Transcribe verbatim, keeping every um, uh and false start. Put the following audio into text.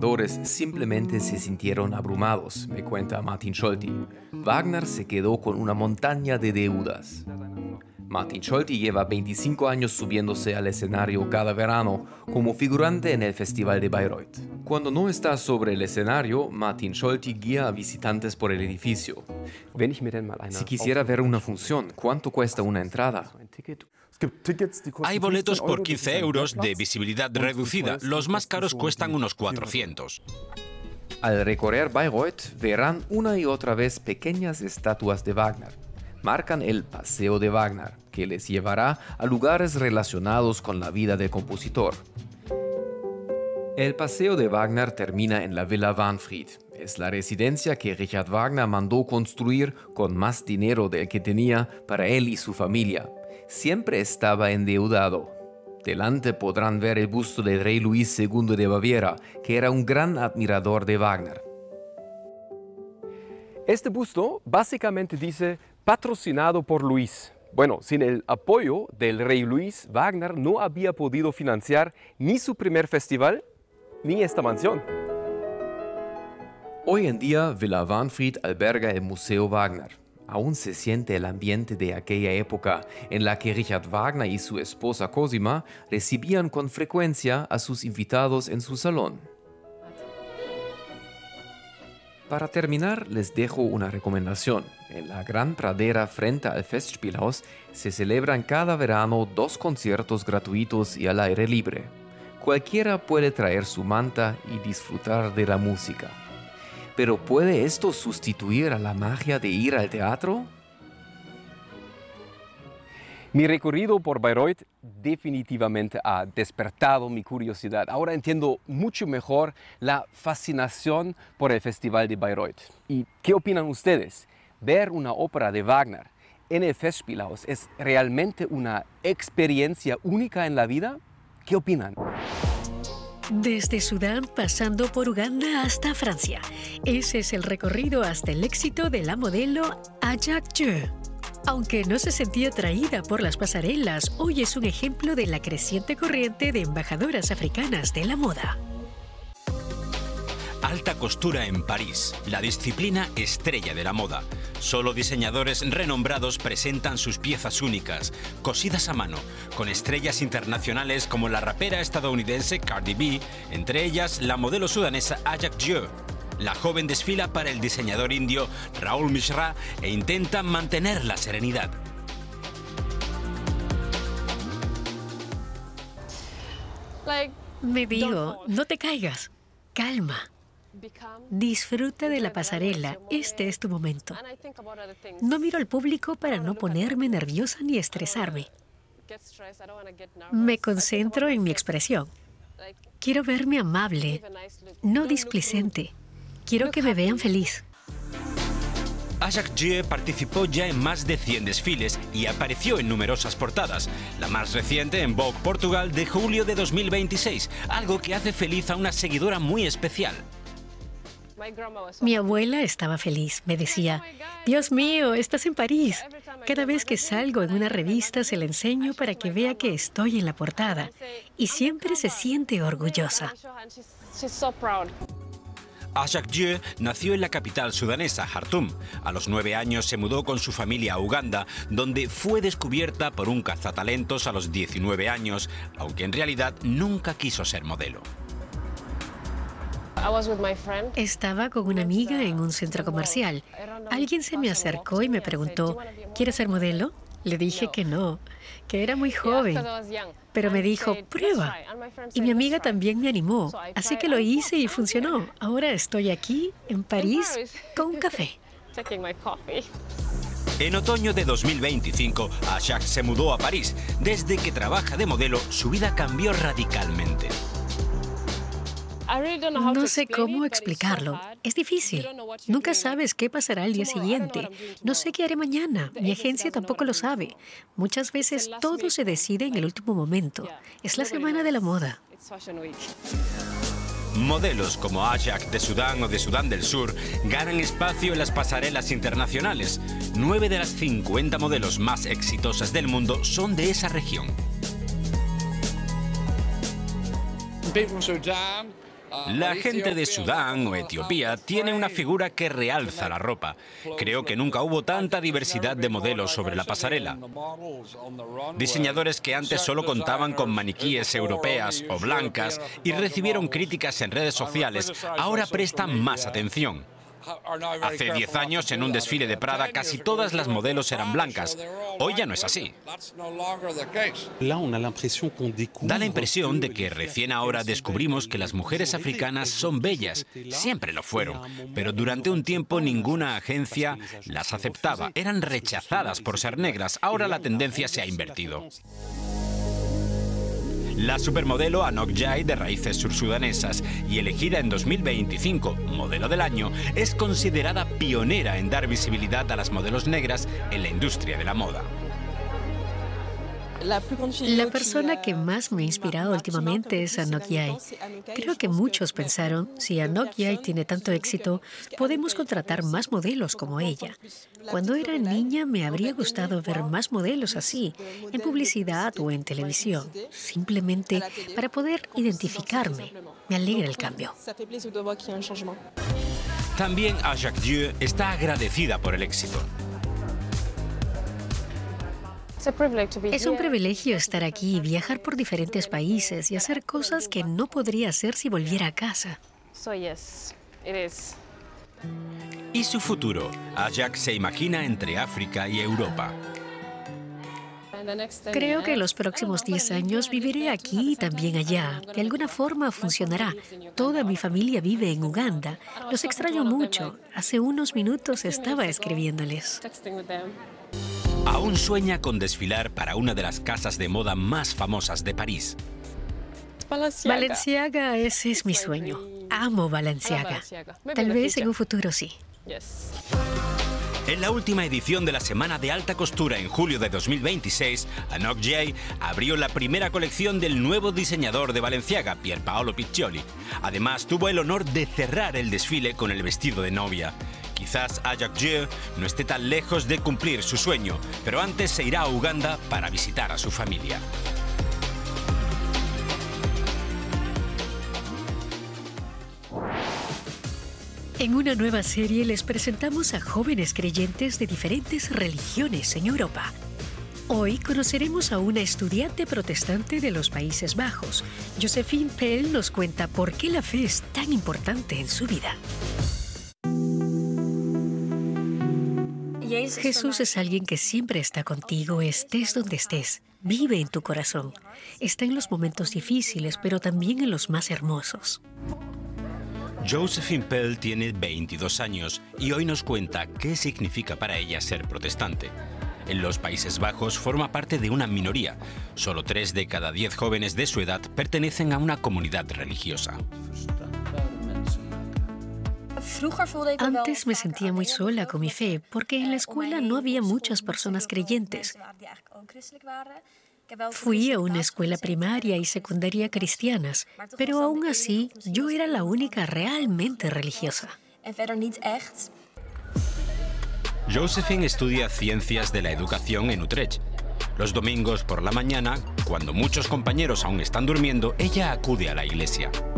admiradores simplemente se sintieron abrumados, me cuenta Martin Scholti. Wagner se quedó con una montaña de deudas. Martin Scholti lleva veinticinco años subiéndose al escenario cada verano como figurante en el Festival de Bayreuth. Cuando no está sobre el escenario, Martin Scholti guía a visitantes por el edificio. Si quisiera ver una función, ¿cuánto cuesta una entrada? Hay boletos por quince euros de visibilidad reducida. Los más caros cuestan unos cuatrocientos. Al recorrer Bayreuth verán una y otra vez pequeñas estatuas de Wagner. Marcan el paseo de Wagner, que les llevará a lugares relacionados con la vida del compositor. El paseo de Wagner termina en la Villa Wahnfried. Es la residencia que Richard Wagner mandó construir con más dinero del que tenía para él y su familia. Siempre estaba endeudado. Delante podrán ver el busto del rey Luis segundo de Baviera, que era un gran admirador de Wagner. Este busto básicamente dice patrocinado por Luis. Bueno, sin el apoyo del rey Luis, Wagner no había podido financiar ni su primer festival ni esta mansión. Hoy en día, Villa Wahnfried alberga el Museo Wagner. Aún se siente el ambiente de aquella época en la que Richard Wagner y su esposa Cosima recibían con frecuencia a sus invitados en su salón. Para terminar, les dejo una recomendación. En la gran pradera frente al Festspielhaus se celebran cada verano dos conciertos gratuitos y al aire libre. Cualquiera puede traer su manta y disfrutar de la música. ¿Pero puede esto sustituir a la magia de ir al teatro? Mi recorrido por Bayreuth definitivamente ha despertado mi curiosidad. Ahora entiendo mucho mejor la fascinación por el Festival de Bayreuth. ¿Y qué opinan ustedes? ¿Ver una ópera de Wagner en el Festspielhaus es realmente una experiencia única en la vida? ¿Qué opinan? Desde Sudán pasando por Uganda hasta Francia. Ese es el recorrido hasta el éxito de la modelo Ajak Jue. Aunque no se sentía atraída por las pasarelas, hoy es un ejemplo de la creciente corriente de embajadoras africanas de la moda. Alta costura en París, la disciplina estrella de la moda. Solo diseñadores renombrados presentan sus piezas únicas, cosidas a mano, con estrellas internacionales como la rapera estadounidense Cardi B, entre ellas la modelo sudanesa Ajak Jue. La joven desfila para el diseñador indio Rahul Mishra e intenta mantener la serenidad. Me digo, no te caigas, calma. Disfruta de la pasarela, este es tu momento. No miro al público para no ponerme nerviosa ni estresarme. Me concentro en mi expresión. Quiero verme amable, no displicente. Quiero que me vean feliz. Ajak Jue participó ya en más de cien desfiles y apareció en numerosas portadas. La más reciente en Vogue Portugal de julio de dos mil veintiséis, algo que hace feliz a una seguidora muy especial. Mi abuela estaba feliz. Me decía, Dios mío, estás en París. Cada vez que salgo en una revista se la enseño para que vea que estoy en la portada. Y siempre se siente orgullosa. Ajak Jue nació en la capital sudanesa, Jartum. A los nueve años se mudó con su familia a Uganda, donde fue descubierta por un cazatalentos a los diecinueve años, aunque en realidad nunca quiso ser modelo. Estaba con una amiga en un centro comercial. Alguien se me acercó y me preguntó, ¿quieres ser modelo? Le dije que no, que era muy joven. Pero me dijo, prueba. Y mi amiga también me animó. Así que lo hice y funcionó. Ahora estoy aquí, en París, con un café. En otoño de dos mil veinticinco, Ajak se mudó a París. Desde que trabaja de modelo, su vida cambió radicalmente. No sé cómo explicarlo. Es difícil. Nunca sabes qué pasará al día siguiente. No sé qué haré mañana. Mi agencia tampoco lo sabe. Muchas veces todo se decide en el último momento. Es la semana de la moda. Modelos como Ajak de Sudán o de Sudán del Sur ganan espacio en las pasarelas internacionales. Nueve de las cincuenta modelos más exitosas del mundo son de esa región. La gente de Sudán o Etiopía tiene una figura que realza la ropa. Creo que nunca hubo tanta diversidad de modelos sobre la pasarela. Diseñadores que antes solo contaban con maniquíes europeas o blancas y recibieron críticas en redes sociales, ahora prestan más atención. Hace diez años, en un desfile de Prada, casi todas las modelos eran blancas. Hoy ya no es así. Da la impresión de que recién ahora descubrimos que las mujeres africanas son bellas. Siempre lo fueron. Pero durante un tiempo ninguna agencia las aceptaba. Eran rechazadas por ser negras. Ahora la tendencia se ha invertido. La supermodelo Anok Jai, de raíces sursudanesas y elegida en dos mil veinticinco modelo del año, es considerada pionera en dar visibilidad a las modelos negras en la industria de la moda. La persona que más me ha inspirado últimamente es Anok Jai. Creo que muchos pensaron, si Anok Jai tiene tanto éxito, podemos contratar más modelos como ella. Cuando era niña me habría gustado ver más modelos así, en publicidad o en televisión, simplemente para poder identificarme. Me alegra el cambio. También Ajaccio está agradecida por el éxito. Es un privilegio estar aquí, viajar por diferentes países y hacer cosas que no podría hacer si volviera a casa. ¿Y su futuro? Ajak se imagina entre África y Europa. Creo que los próximos diez años viviré aquí y también allá. De alguna forma funcionará. Toda mi familia vive en Uganda. Los extraño mucho. Hace unos minutos estaba escribiéndoles. Aún sueña con desfilar para una de las casas de moda más famosas de París. Balenciaga, ese es mi sueño. Amo Balenciaga. Tal vez en un futuro sí. En la última edición de la Semana de Alta Costura en julio de dos mil veintiséis, Anok Jai abrió la primera colección del nuevo diseñador de Balenciaga, Pierpaolo Piccioli. Además, tuvo el honor de cerrar el desfile con el vestido de novia. Quizás Ajaccio no esté tan lejos de cumplir su sueño, pero antes se irá a Uganda para visitar a su familia. En una nueva serie les presentamos a jóvenes creyentes de diferentes religiones en Europa. Hoy conoceremos a una estudiante protestante de los Países Bajos. Josephine Pell nos cuenta por qué la fe es tan importante en su vida. Jesús es alguien que siempre está contigo, estés donde estés. Vive en tu corazón. Está en los momentos difíciles, pero también en los más hermosos. Josephine Pell tiene veintidós años y hoy nos cuenta qué significa para ella ser protestante. En los Países Bajos forma parte de una minoría. Solo tres de cada diez jóvenes de su edad pertenecen a una comunidad religiosa. Antes me sentía muy sola con mi fe, porque en la escuela no había muchas personas creyentes. Fui a una escuela primaria y secundaria cristianas, pero aún así yo era la única realmente religiosa. Josephine estudia Ciencias de la Educación en Utrecht. Los domingos por la mañana, cuando muchos compañeros aún están durmiendo, ella acude a la iglesia.